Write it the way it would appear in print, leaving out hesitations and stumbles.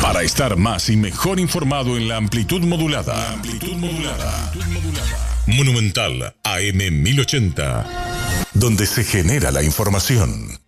Para estar más y mejor informado en la amplitud modulada. Monumental AM 1080. Donde se genera la información.